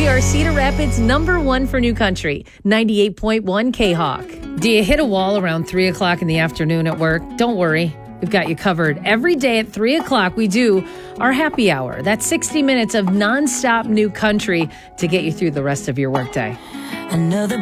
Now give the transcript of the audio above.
We are Cedar Rapids' #1 for new country, 98.1 K-Hawk. Do you hit a wall around 3 o'clock in the afternoon at work? Don't worry. We've got you covered. Every day at 3 o'clock, we do our happy hour. That's 60 minutes of nonstop new country to get you through the rest of your workday. Another